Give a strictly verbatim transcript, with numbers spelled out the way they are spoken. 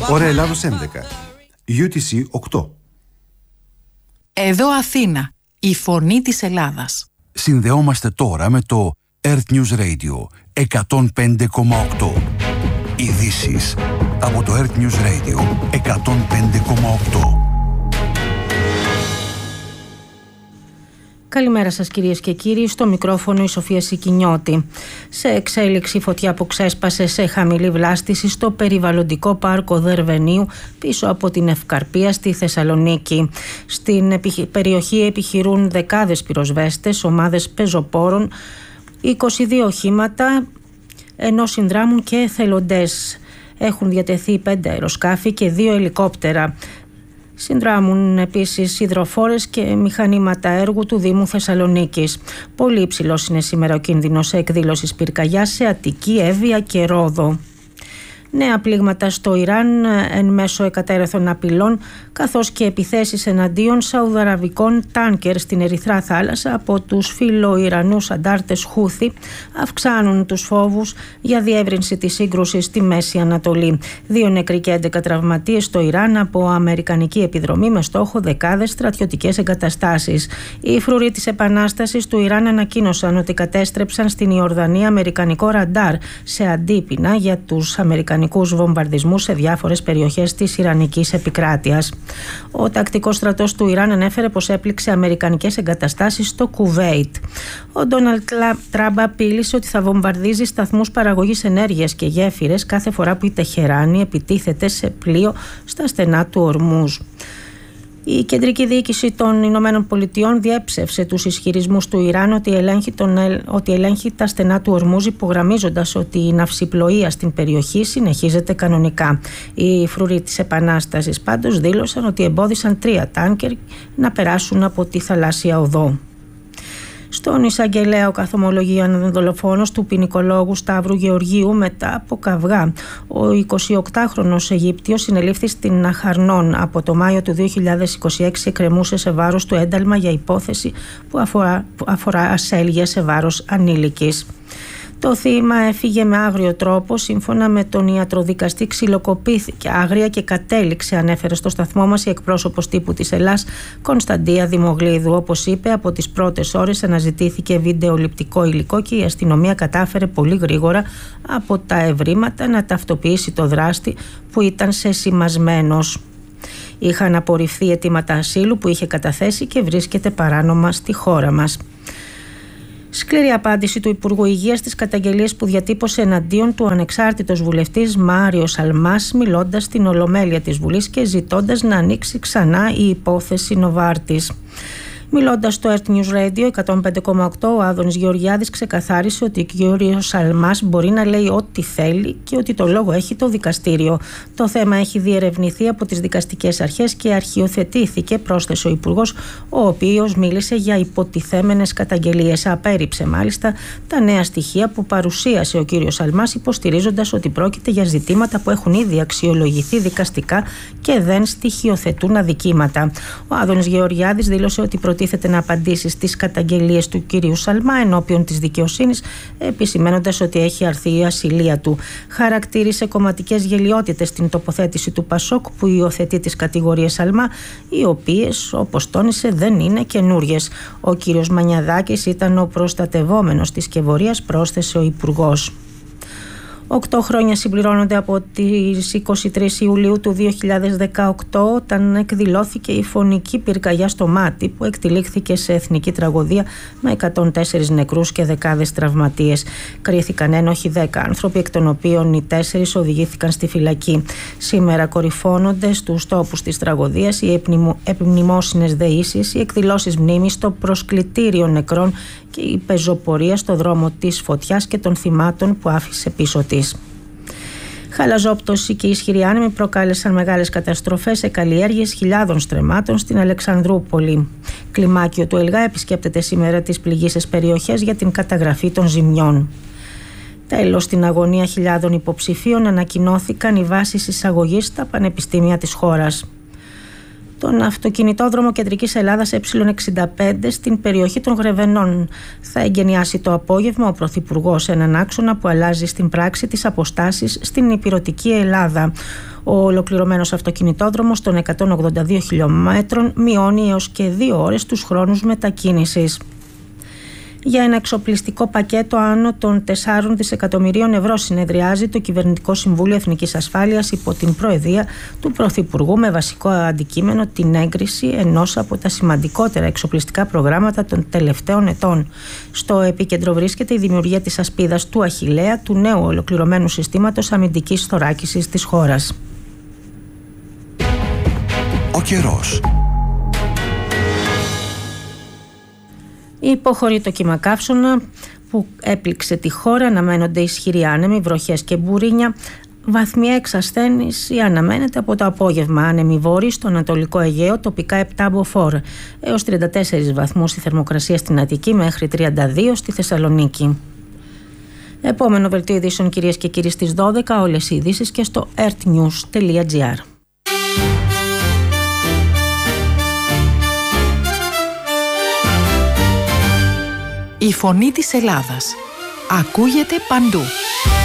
Ώρα Ελλάδος έντεκα, γιου τι σι οκτώ. Εδώ Αθήνα, η φωνή της Ελλάδας. Συνδεόμαστε τώρα με το Earth News Radio εκατόν πέντε κόμμα οκτώ. Ειδήσεις από το Earth News Radio εκατόν πέντε κόμμα οκτώ. Καλημέρα σας κυρίες και κύριοι, στο μικρόφωνο η Σοφία Σικινιώτη. Σε εξέλιξη φωτιά που ξέσπασε σε χαμηλή βλάστηση στο περιβαλλοντικό πάρκο Δερβενίου πίσω από την Ευκαρπία στη Θεσσαλονίκη. Στην περιοχή επιχειρούν δεκάδες πυροσβέστες, ομάδες πεζοπόρων, είκοσι δύο οχήματα, ενώ συνδράμουν και εθελοντές. Έχουν διατεθεί πέντε αεροσκάφη και δύο ελικόπτερα. Συνδράμουν επίσης υδροφόρες και μηχανήματα έργου του Δήμου Θεσσαλονίκης. Πολύ υψηλός είναι σήμερα ο κίνδυνος εκδήλωσης πυρκαγιάς σε Αττική, Εύβοια και Ρόδο. Νέα πλήγματα στο Ιράν εν μέσω εκατέρωθων απειλών, καθώς και επιθέσεις εναντίον σαουδαραβικών τάνκερ στην Ερυθρά θάλασσα από τους φιλοϊρανούς αντάρτες Χούθι, αυξάνουν τους φόβους για διεύρυνση της σύγκρουσης στη Μέση Ανατολή. Δύο νεκροί και έντεκα τραυματίες στο Ιράν από αμερικανική επιδρομή με στόχο δεκάδες στρατιωτικές εγκαταστάσεις. Οι φρουροί της Επανάστασης του Ιράν ανακοίνωσαν ότι κατέστρεψαν στην Ιορδανία αμερικανικό ραντάρ σε αντίπεινα για τους αμερικανικούς βομβαρδισμούς σε διάφορες περιοχές της Ιρανικής επικράτειας. Ο τακτικός στρατός του Ιράν ανέφερε πως έπληξε αμερικανικές εγκαταστάσεις στο Κουβέιτ. Ο Ντόναλντ Τραμπ απείλησε ότι θα βομβαρδίζει σταθμούς παραγωγής ενέργειας και γέφυρες κάθε φορά που η Τεχεράνη επιτίθεται σε πλοίο στα στενά του Ορμούζ. Η κεντρική διοίκηση των Ηνωμένων Πολιτειών διέψευσε τους ισχυρισμούς του Ιράν ότι ελέγχει, τον, ότι ελέγχει τα στενά του Ορμούζ, υπογραμμίζοντας ότι η ναυσιπλοεία στην περιοχή συνεχίζεται κανονικά. Οι φρουροί της Επανάστασης πάντως δήλωσαν ότι εμπόδισαν τρία τάνκερ να περάσουν από τη θαλάσσια οδό. Στον εισαγγελέα ο καθομολογίων δολοφόνος του ποινικολόγου Σταύρου Γεωργίου μετά από καυγά. Ο εικοσιοκτάχρονος Αιγύπτιος συνελήφθη στην Αχαρνών. Από το Μάιο του δύο χιλιάδες είκοσι έξι εκκρεμούσε σε βάρος του ένταλμα για υπόθεση που αφορά, που αφορά ασέλγεια σε βάρος ανήλικης. Το θύμα έφυγε με άγριο τρόπο. Σύμφωνα με τον ιατροδικαστή, ξυλοκοπήθηκε άγρια και κατέληξε, ανέφερε στο σταθμό μας η εκπρόσωπος τύπου της Ελλάς, Κωνσταντία Δημογλίδου. Όπως είπε, από τις πρώτες ώρες αναζητήθηκε βιντεοληπτικό υλικό και η αστυνομία κατάφερε πολύ γρήγορα από τα ευρήματα να ταυτοποιήσει το δράστη, που ήταν σεσημασμένος. Είχαν απορριφθεί αιτήματα ασύλου που είχε καταθέσει και βρίσκεται παράνομα στη χώρα μας. Σκληρή απάντηση του Υπουργού Υγείας στις καταγγελίες που διατύπωσε εναντίον του ανεξάρτητος βουλευτής Μάριος Αλμάς, μιλώντας στην Ολομέλεια της Βουλής και ζητώντας να ανοίξει ξανά η υπόθεση Νοβάρτης. Μιλώντας στο Earth News Radio εκατόν πέντε κόμμα οκτώ, ο Άδωνης Γεωργιάδης ξεκαθάρισε ότι ο κύριος Αλμάς μπορεί να λέει ό,τι θέλει και ότι το λόγο έχει το δικαστήριο. Το θέμα έχει διερευνηθεί από τις δικαστικές αρχές και αρχιοθετήθηκε, πρόσθεσε ο Υπουργός, ο οποίος μίλησε για υποτιθέμενες καταγγελίες. Απέρριψε μάλιστα τα νέα στοιχεία που παρουσίασε ο κύριος Αλμάς, υποστηρίζοντας ότι πρόκειται για ζητήματα που έχουν ήδη αξιολογηθεί δικαστικά και δεν στοιχειοθετούν αδικήματα. Ο Άδωνης Γεωργιάδης δήλωσε ότι προτίθεται να απαντήσει στις καταγγελίες του κυρίου Σαλμά ενώπιον της δικαιοσύνης, επισημένοντας ότι έχει αρθεί η ασυλία του. Χαρακτήρισε κομματικές γελοιότητες στην τοποθέτηση του Πασόκ, που υιοθετεί τις κατηγορίες Σαλμά, οι οποίες, όπως τόνισε, δεν είναι καινούριες. Ο κύριος Μανιαδάκης ήταν ο προστατευόμενος της Κεβορίας, πρόσθεσε ο Υπουργός. Οκτώ χρόνια συμπληρώνονται από τις είκοσι τρεις Ιουλίου του δύο χιλιάδες δεκαοκτώ, όταν εκδηλώθηκε η φωνική πυρκαγιά στο Μάτι, που εκτυλίχθηκε σε εθνική τραγωδία με εκατόν τέσσερις νεκρούς και δεκάδες τραυματίες. Κρίθηκαν ένοχοι δέκα άνθρωποι, εκ των οποίων οι τέσσερις οδηγήθηκαν στη φυλακή. Σήμερα κορυφώνονται στους τόπους της τραγωδίας οι επιμνημόσυνες δεήσεις, οι εκδηλώσεις μνήμης στο προσκλητήριο νεκρών και η πεζοπορία στο δρόμο της φωτιάς και των θυμάτων που άφησε πίσω της. Χαλαζόπτωση και ισχυροί άνεμοι προκάλεσαν μεγάλες καταστροφές σε καλλιέργειες χιλιάδων στρεμμάτων στην Αλεξανδρούπολη. Κλιμάκιο του ΕΛΓΑ επισκέπτεται σήμερα τις πληγείσες περιοχές για την καταγραφή των ζημιών. Τέλος, στην αγωνία χιλιάδων υποψηφίων ανακοινώθηκαν οι βάσεις εισαγωγής στα πανεπιστήμια της χώρας. Τον αυτοκινητόδρομο Κεντρικής Ελλάδας Ε εξήντα πέντε στην περιοχή των Γρεβενών θα εγκαινιάσει το απόγευμα ο Πρωθυπουργός, έναν άξονα που αλλάζει στην πράξη τις αποστάσεις στην ηπειρωτική Ελλάδα. Ο ολοκληρωμένος αυτοκινητόδρομος των εκατόν ογδόντα δύο χιλιόμετρων μειώνει έως και δύο ώρες τους χρόνους μετακίνησης. Για ένα εξοπλιστικό πακέτο άνω των τεσσάρων δισεκατομμυρίων ευρώ συνεδριάζει το Κυβερνητικό Συμβούλιο Εθνικής Ασφάλειας υπό την προεδρία του Πρωθυπουργού, με βασικό αντικείμενο την έγκριση ενός από τα σημαντικότερα εξοπλιστικά προγράμματα των τελευταίων ετών. Στο επίκεντρο βρίσκεται η δημιουργία της ασπίδας του Αχιλλέα, του νέου ολοκληρωμένου συστήματος αμυντικής θωράκισης της χώρας. Ο καιρός. Υποχωρεί το κύμα καύσωνα που έπληξε τη χώρα, αναμένονται ισχυροί άνεμοι, βροχές και μπουρίνια. Βαθμία εξασθένηση αναμένεται από το απόγευμα. Άνεμοι βόρειοι στο Ανατολικό Αιγαίο, τοπικά επτά μποφόρ, έως τριάντα τέσσερις βαθμούς η θερμοκρασία στην Αττική, μέχρι τριάντα δύο στη Θεσσαλονίκη. Επόμενο δελτίο ειδήσεων, κυρίες και κύριοι, στις δώδεκα. Όλες οι ειδήσεις και στο earthnews τελεία gr. Η φωνή της Ελλάδας ακούγεται παντού.